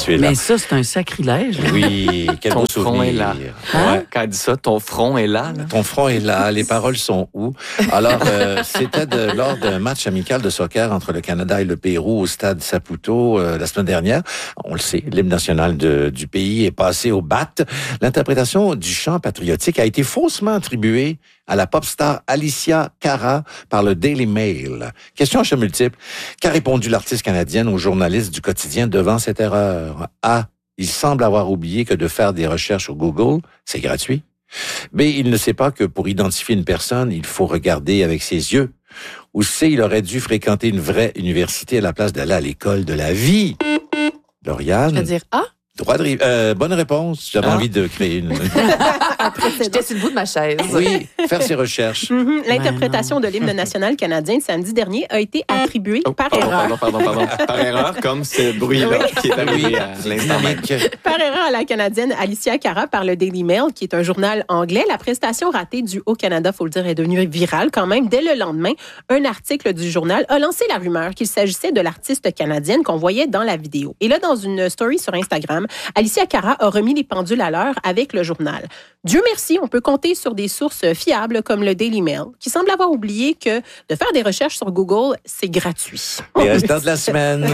tu es là. Mais ça, c'est un sacrilège. Oui, quel beau souvenir. Ton front est là. Hein? Ouais, quand elle dit ça, ton front est là. Ton front est là, les paroles sont où? Alors, c'était lors d'un match amical de soccer entre le Canada et le Pérou au stade Saputo la semaine dernière. On le sait, l'hymne national du pays est passé au bat. L'interprétation du chant patriotique a été faussement attribuée à la pop star Alicia Cara par le Daily Mail. Question à choix multiple. Qu'a répondu l'artiste canadienne aux journalistes du quotidien devant cette erreur? A. Il semble avoir oublié que de faire des recherches sur Google, c'est gratuit. B. Il ne sait pas que pour identifier une personne, il faut regarder avec ses yeux. Ou C. Il aurait dû fréquenter une vraie université à la place d'aller à l'école de la vie. Lauriane? Je veux dire A. Bonne réponse. J'avais envie de créer une... J'étais sur le bout de ma chaise. Oui, faire ses recherches. L'interprétation de l'hymne national canadien de samedi dernier a été attribuée par erreur. Pardon. Par erreur, comme ce bruit-là qui est arrivé à l'instant même. Par erreur à la Canadienne Alicia Cara par le Daily Mail, qui est un journal anglais. La prestation ratée du Haut-Canada, faut le dire, est devenue virale quand même. Dès le lendemain, un article du journal a lancé la rumeur qu'il s'agissait de l'artiste canadienne qu'on voyait dans la vidéo. Et là, dans une story sur Instagram, Alicia Cara a remis les pendules à l'heure avec le journal. Dieu merci, on peut compter sur des sources fiables comme le Daily Mail, qui semble avoir oublié que de faire des recherches sur Google, c'est gratuit. Les restants de la semaine.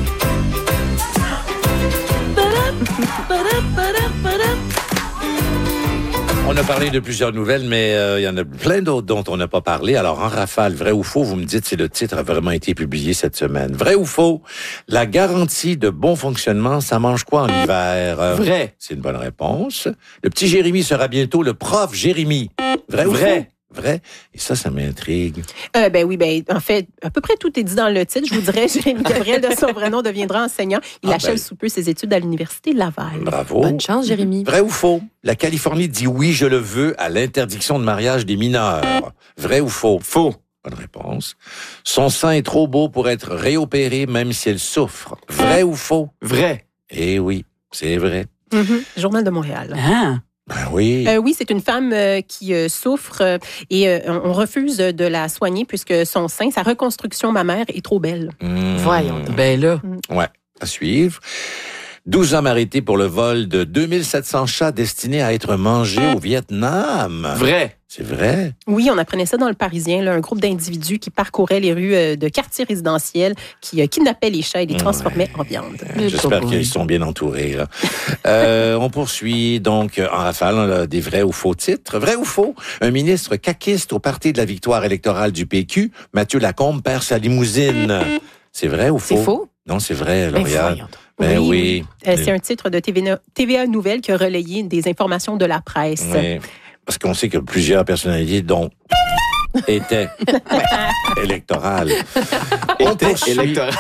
On a parlé de plusieurs nouvelles, mais il y en a plein d'autres dont on n'a pas parlé. Alors, en rafale, vrai ou faux, vous me dites si le titre a vraiment été publié cette semaine. Vrai ou faux, la garantie de bon fonctionnement, ça mange quoi en hiver? Vrai. C'est une bonne réponse. Le petit Jérémy sera bientôt le prof Jérémy. Vrai ou faux? Vrai. Et ça m'intrigue. En fait, à peu près tout est dit dans le titre. Je vous dirais, Jérémy Gabriel, de son vrai nom, deviendra enseignant. Il achève sous peu ses études à l'Université Laval. Bravo. Bonne chance, Jérémy. Vrai ou faux? La Californie dit oui, je le veux à l'interdiction de mariage des mineurs. Vrai ou faux? Faux. Bonne réponse. Son sein est trop beau pour être réopéré même si elle souffre. Vrai ou faux? Vrai. Eh oui, c'est vrai. Journal de Montréal. Ah. Ben oui. Oui, c'est une femme qui souffre et on refuse de la soigner puisque son sein, sa reconstruction mammaire est trop belle. Voyons donc. Ben là. Ouais, à suivre. 12 hommes arrêtés pour le vol de 2700 chats destinés à être mangés au Vietnam. Vrai. C'est vrai? Oui, on apprenait ça dans Le Parisien, là, un groupe d'individus qui parcouraient les rues de quartiers résidentiels, qui kidnappaient les chats et les transformaient en viande. J'espère qu'ils sont bien entourés. Là. On poursuit donc en rafale là, des vrais ou faux titres. Vrai ou faux? Un ministre caquiste au Parti de la victoire électorale du PQ, Mathieu Lacombe, perd sa limousine. C'est vrai ou faux? C'est faux? Non, c'est vrai, Ben, Lauriane. voyons donc. Ben oui. C'est un titre de TVA Nouvelles qui a relayé des informations de la presse. Oui. Parce qu'on sait que plusieurs personnalités, dont étaient électorales. Électoral.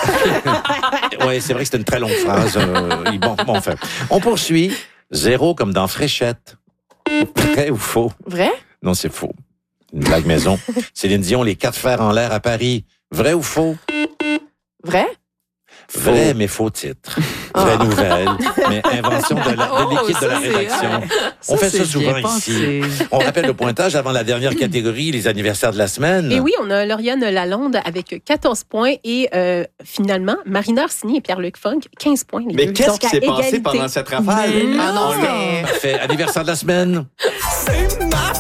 Oui, c'est vrai que c'était une très longue phrase. Enfin, on poursuit. 0 comme dans Fréchette. Vrai ou faux? Vrai? Non, c'est faux. Une blague maison. Céline Dion, les 4 fers en l'air à Paris. Vrai ou faux? Vrai? Vrai, mais faux titre. Vraie nouvelle, mais invention de l'équipe de la rédaction. On fait ça souvent ici. On rappelle le pointage avant la dernière catégorie, les anniversaires de la semaine. Et oui, on a Lauriane Lalonde avec 14 points et finalement, Marina Orsini et Pierre-Luc Funk, 15 points. Mais qu'est-ce qui s'est passé pendant cette rafale? Ah non, mais... Parfait. Anniversaire de la semaine. C'est ma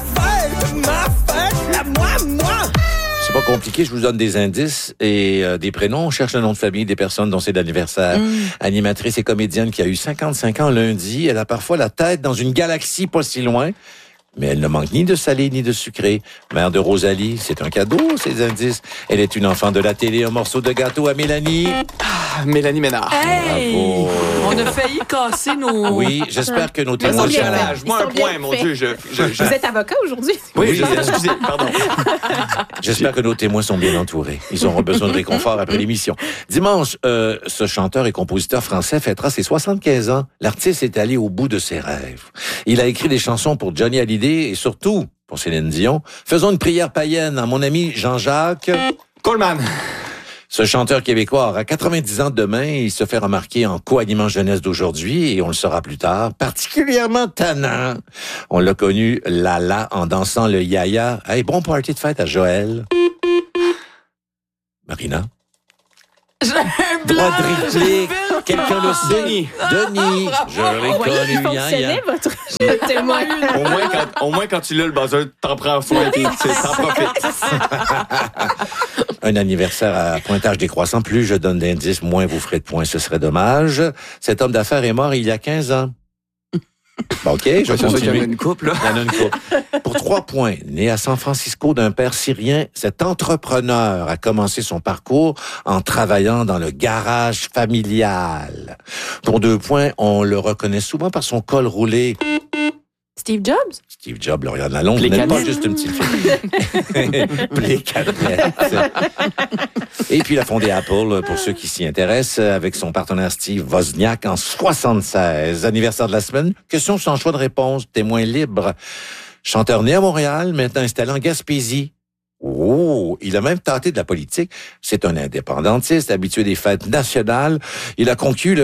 fête, moi. C'est pas compliqué, je vous donne des indices et des prénoms. On cherche le nom de famille des personnes dont c'est l'anniversaire. Animatrice et comédienne qui a eu 55 ans lundi. Elle a parfois la tête dans une galaxie pas si loin. Mais elle ne manque ni de salé ni de sucré. Mère de Rosalie, c'est un cadeau, ces indices. Elle est une enfant de la télé, un morceau de gâteau à Mélanie. Mélanie Ménard. Hey! Bravo. On a failli casser nos... Oui, j'espère que nos Mon témoins... challenge, moi un Ils sont bien point, mon faits. Dieu. Vous êtes avocat aujourd'hui? Oui, excusez, pardon. J'espère que nos témoins sont bien entourés. Ils auront besoin de réconfort après l'émission. Dimanche, ce chanteur et compositeur français fêtera ses 75 ans. L'artiste est allé au bout de ses rêves. Il a écrit des chansons pour Johnny Hallyday et surtout pour Céline Dion. Faisons une prière païenne à mon ami Jean-Jacques Coleman. Ce chanteur québécois aura 90 ans demain. Il se fait remarquer en co-animant jeunesse d'aujourd'hui et on le saura plus tard. Particulièrement tannant. On l'a connu Lala en dansant le yaya. Hey, bon party de fête à Joël. Marina? J'ai un Droit blanc. de réplique. Quelqu'un le sait. Denis, je l'ai Voyez, il connu. fonctionnait, votre jeu témoin. Au moins, quand tu l'as, le buzzer, t'en prends soin, t'en profites. Un anniversaire à pointage décroissant. Plus je donne d'indices, moins vous ferez de points. Ce serait dommage. Cet homme d'affaires est mort il y a 15 ans. Bon, OK, je C'est sûr qu'il y en a continue. une couple, là. Il y en a une couple. Pour 3 points, né à San Francisco d'un père syrien, cet entrepreneur a commencé son parcours en travaillant dans le garage familial. Pour 2 points, on le reconnaît souvent par son col roulé. Steve Jobs? Steve Jobs, Lauriane Lalonde, Les vous n'êtes pas canettes. juste une petite fille. Les canettes. Et puis, il a fondé Apple, pour ceux qui s'y intéressent, avec son partenaire Steve Wozniak en 76. Anniversaire de la semaine. Question sans choix de réponse. Témoin libre. Chanteur né à Montréal, maintenant installé en Gaspésie. Oh, il a même tenté de la politique. C'est un indépendantiste, habitué des fêtes nationales. Il a conquis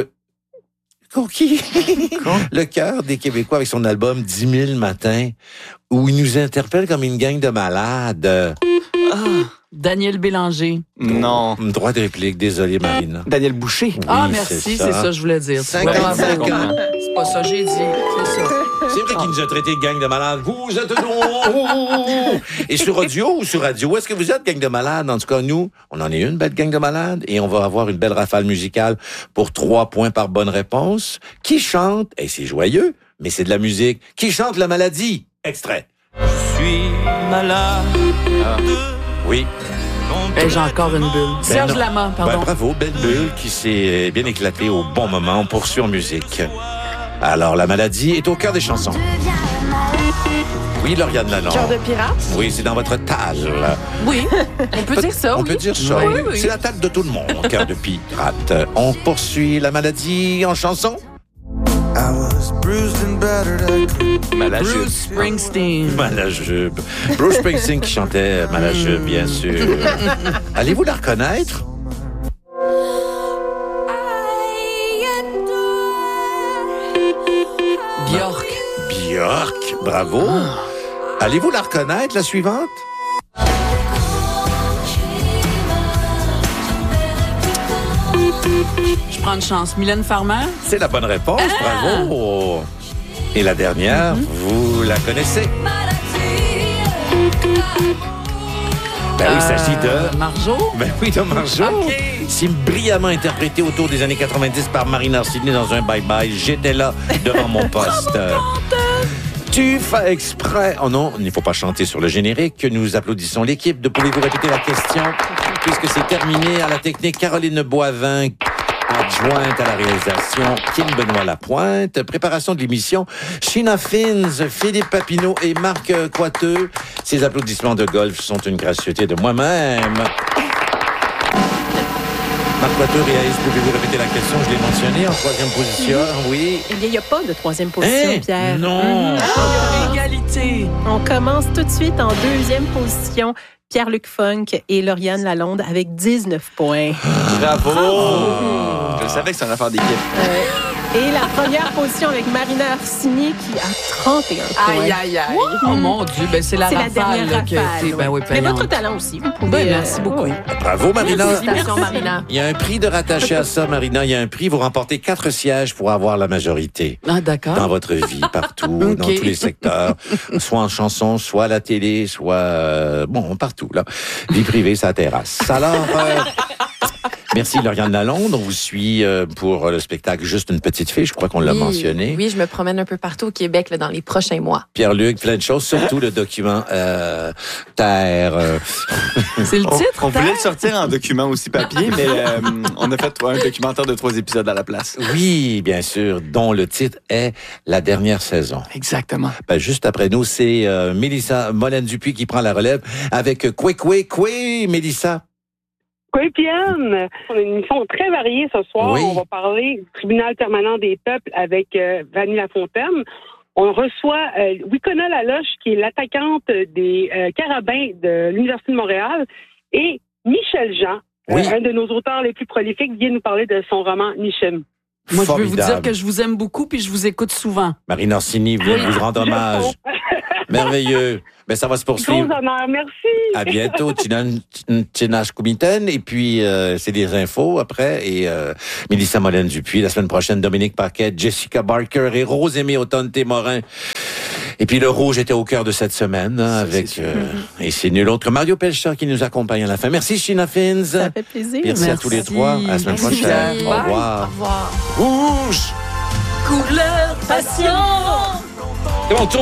le cœur des Québécois avec son album 10 000 matins, où il nous interpelle comme une gang de malades. Daniel Bélanger. Non. Droit de réplique, désolé Marina. Daniel Boucher. Oui, Merci, c'est ça que je voulais dire. 55 Ouais, ans. c'est pas ça que j'ai dit, c'est ça. C'est vrai qu'il nous a traité de gang de malades. Vous êtes... Et sur audio ou sur radio, est-ce que vous êtes gang de malades? En tout cas, nous, on en est une belle gang de malades et on va avoir une belle rafale musicale pour 3 points par bonne réponse. Qui chante? Et c'est joyeux, mais c'est de la musique. Qui chante la maladie? Extrait. Je suis malade. Oui. J'ai encore une bulle. Serge non. Lama, pardon. Ben, bravo, belle bulle qui s'est bien éclatée au bon moment. On poursuit en musique. Alors, la maladie est au cœur des chansons. Oui, Lauriane Lalonde. Cœur de pirate? Oui, c'est dans votre talle. Oui, on peut dire ça, On oui. peut dire ça. Oui, oui. C'est la table de tout le monde, cœur de pirate. On poursuit la maladie en chanson. I was bruised and battered. I could Malajube. Bruce Springsteen. Malajube. Bruce Springsteen qui chantait Malajube, bien sûr. Allez-vous la reconnaître? Björk. Björk, bravo. Allez-vous la reconnaître, la suivante? Je prends une chance. Mylène Farmer. C'est la bonne réponse, bravo. Et la dernière, vous la connaissez? Ben oui, il s'agit de... Marjo. Ben oui, de Marjo. OK. Si brillamment interprété autour des années 90 par Marina Orsini dans un bye-bye, j'étais là devant mon poste. Tu fais exprès. Oh non, il ne faut pas chanter sur le générique. Nous applaudissons l'équipe. Pouvez-vous répéter la question? Puisque c'est terminé à la technique, Caroline Boivin, adjointe à la réalisation, Kim Benoît Lapointe, préparation de l'émission, Sheena Fins, Philippe Papineau et Marc Coiteux. Ces applaudissements de golf sont une gratuité de moi-même. Marc Coiteux réalise, pouvez-vous répéter la question? Je l'ai mentionné en 3e position, oui. Eh bien, il n'y a pas de 3e position, Hein? Pierre. Non! Égalité. On commence tout de suite en 2e position. Pierre-Luc Funk et Lauriane Lalonde avec 19 points. Bravo! Je savais que c'est une affaire d'équipe. Et la première position avec Marina Orsini qui a 31 points. Aïe, aïe, aïe. Oh mon Dieu, ben c'est la C'est la rafale dernière là, qui a rafale. été, ben oui, Mais payante. votre talent aussi, vous pouvez... Ben, merci beaucoup. oui. Bravo, Marina. Félicitations, Marina. Il y a un prix de rattaché à ça, Marina. Il y a un prix. Vous remportez 4 sièges pour avoir la majorité. Ah, d'accord. Dans votre vie, partout, Ok. dans tous les secteurs, soit en chanson, soit à la télé, soit bon partout là. Vie privée, ça terrasse. Alors, merci Lauriane Lalonde. On vous suit pour le spectacle Juste une petite fille. Je crois qu'on l'a mentionné. Oui, je me promène un peu partout au Québec là, dans les prochains mois. Pierre-Luc, plein de choses, surtout le document Terre. C'est le titre, On voulait Terre? le sortir en document aussi papier, mais on a fait un documentaire de 3 épisodes à la place. Oui, bien sûr, dont le titre est La dernière saison. Exactement. Ben, juste après nous, c'est Mélissa Molène-Dupuis qui prend la relève avec Koué, Mélissa. Oui, Piane. On a une émission très variée ce soir. Oui. On va parler du tribunal permanent des peuples avec Vanny Lafontaine. On reçoit Wikona Laloche, qui est l'attaquante des Carabins de l'Université de Montréal, et Michel Jean, Oui. un de nos auteurs les plus prolifiques, vient nous parler de son roman Nichem. Moi, je veux vous dire Formidable. que je vous aime beaucoup puis je vous écoute souvent. Marine Orsini vient vous rendre hommage. Merveilleux. Ben, ça va se Gros poursuivre. honneur, merci. À bientôt, Tinash Kumiten. Et puis, c'est des infos après. Et Mélissa Molène-Dupuis. La semaine prochaine, Dominique Paquette, Jessica Barker et Rose-Aimée Automne-Témorin. Et puis, le rouge était au cœur de cette semaine, hein, avec... et c'est nul autre. Mario Pelcha qui nous accompagne à la fin. Merci, Sheena Fins. Ça fait plaisir. Merci à tous les trois. À la semaine Merci. prochaine. Bye. Au revoir. Au revoir. Rouge! Couleur passion. Et on tourne